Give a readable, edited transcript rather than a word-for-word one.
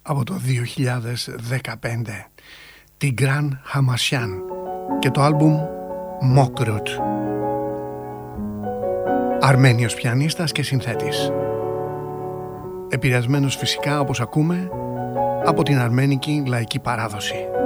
από το 2015, Τιγκράν Χαμασιάν και το άλμπουμ Mokrut. Αρμένιος πιανίστας και συνθέτης, επηρεασμένος φυσικά, όπως ακούμε, από την αρμένικη λαϊκή παράδοση.